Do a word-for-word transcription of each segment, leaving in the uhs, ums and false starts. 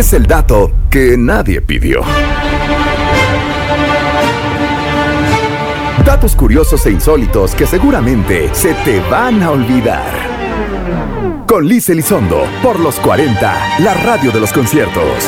Es el dato que nadie pidió. Datos curiosos e insólitos que seguramente se te van a olvidar. Con Liz Elizondo, por los cuarenta, la radio de los conciertos.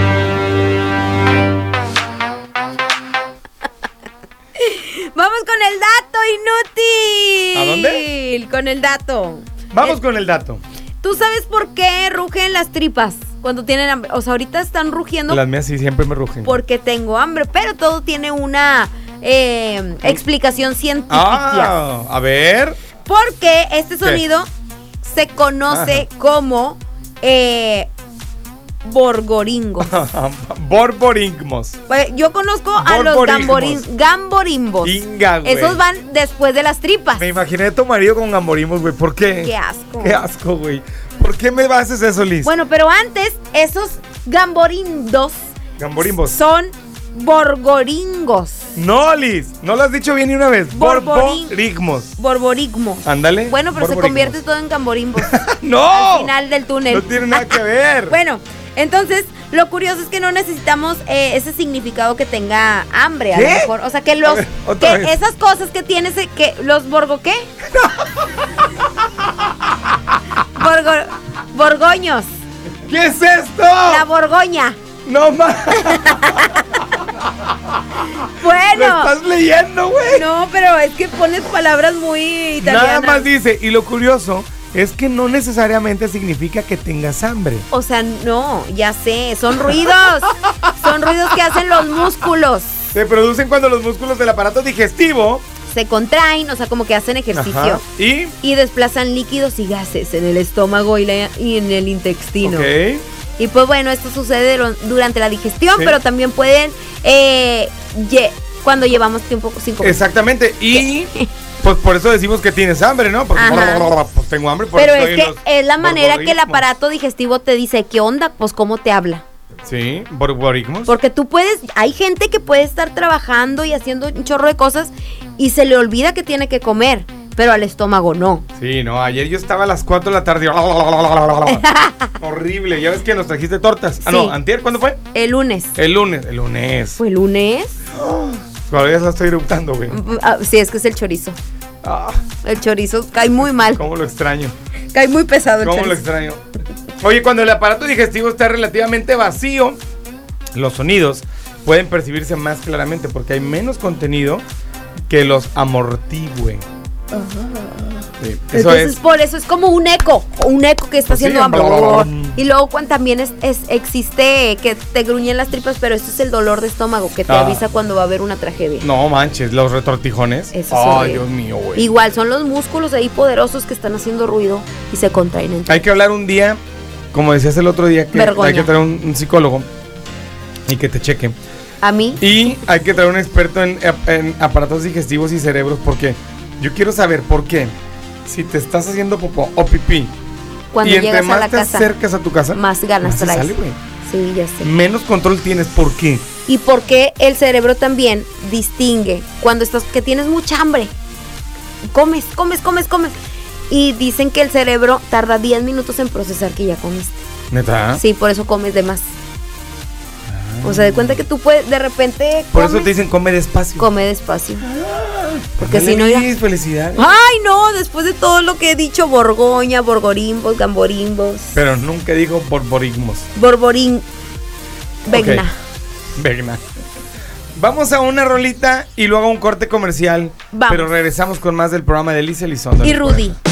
Vamos con el dato inútil. ¿A dónde? Con el dato. Vamos eh, con el dato. ¿Tú sabes por qué rugen las tripas cuando tienen hambre? O sea, ahorita están rugiendo. Las mías sí siempre me rugen. Porque tengo hambre, pero todo tiene una eh, explicación científica. Ah, a ver. Porque este sonido ¿Qué? se conoce Ajá. como eh, borgoringos. Borboringmos. Yo conozco a los gamborin, gamborimbos. Inga, Esos van después de las tripas. Me imaginé a tu marido con gamborimbos, güey. ¿Por qué? Qué asco. Qué asco, güey. ¿Por qué me haces eso, Liz? Bueno, pero antes, esos gamborindos Gamborimbos son borgoringos. No, Liz, no lo has dicho bien ni una vez. Borborin- Borborigmos. Borborigmos. Ándale. Bueno, pero se convierte todo en gamborimbos. ¡No! Al final del túnel. No tiene nada que ver. Bueno, entonces, lo curioso es que no necesitamos eh, ese significado que tenga hambre, a ¿Qué? lo mejor. O sea, que los. A ver, otra que vez. esas cosas que tienes, eh, que los borgo, ¿qué? Borgo, borgoños. ¿Qué es esto? La borgoña. No más. Bueno. Lo estás leyendo, güey. No, pero es que pones palabras muy italianas. Nada más dice, y lo curioso es que no necesariamente significa que tengas hambre. O sea, no, ya sé, son ruidos. Son ruidos que hacen los músculos. Se producen cuando los músculos del aparato digestivo se contraen, o sea, como que hacen ejercicio. Ajá. ¿Y? Y desplazan líquidos y gases en el estómago y, la, y en el intestino. Ok. Y pues bueno, esto sucede durante la digestión, Sí. pero también pueden eh, ye- cuando llevamos tiempo sin comer. Exactamente. Y pues por eso decimos que tienes hambre, ¿no? Porque Ajá. pues tengo hambre. Por Pero eso es estoy que en los es la manera que el borborismos. aparato digestivo te dice, ¿qué onda? Pues cómo te habla. Sí, borborismos. Porque tú puedes, hay gente que puede estar trabajando y haciendo un chorro de cosas y se le olvida que tiene que comer, pero al estómago no. Sí, no, ayer yo estaba a las cuatro de la tarde. Horrible, ya ves que nos trajiste tortas. Ah, Sí. no, ¿antier cuándo fue? El lunes. El lunes, el lunes. ¿Fue el lunes? Todavía la estoy eructando, güey. Ah, sí, es que es el chorizo. Ah, El chorizo cae muy mal. cómo lo extraño. Cae muy pesado el ¿Cómo lo chorizo. extraño? Oye, cuando el aparato digestivo está relativamente vacío, los sonidos pueden percibirse más claramente porque hay menos contenido que los amortigüe. Sí, eso Entonces es. por eso es como un eco, un eco que está Pues sí, haciendo hambre. bla, bla, bla, bla. Y luego cuando también es, es- existe que te gruñen las tripas, pero esto es el dolor de estómago que te Ah. avisa cuando va a haber una tragedia. No manches, los retortijones. Eso es Ay, horrible. Dios mío, güey. Igual son los músculos ahí poderosos que están haciendo ruido y se contraen entre. Hay que hablar un día, como decías el otro día, que Vergoña. hay que traer un, un psicólogo y que te cheque. A mí, Y hay que traer un experto en, en aparatos digestivos y cerebros porque yo quiero saber por qué. Si te estás haciendo popó o pipí cuando y entre llegas a más la te casa, acercas a tu casa, más ganas más te traes. sale, güey. Sí, ya sé. Menos control tienes. ¿Por qué? Y porque el cerebro también distingue cuando estás que tienes mucha hambre. Comes, comes, comes, comes. Y dicen que el cerebro tarda diez minutos en procesar que ya comiste. ¿Neta? Sí, por eso comes de más. O sea, de cuenta que tú puedes, de repente Por comes, eso te dicen come despacio. come despacio. Porque Ándale, si no ya... Liz, felicidades. Ay, no, después de todo lo que he dicho, borgoña, borgorimbos, gamborimbos, Pero nunca dijo borborismos. borborín, vegna. Ok. Vegna. Vamos a una rolita y luego a un corte comercial. Vamos. Pero regresamos con más del programa de Liz Elizondo. Y Rudy.